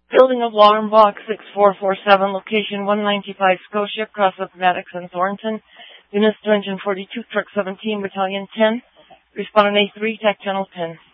Building alarm box 6447, location 195 Scotia, cross of Maddox and Thornton. Units to engine 42, truck 17, battalion 10. Respondent A3, TAC channel 10.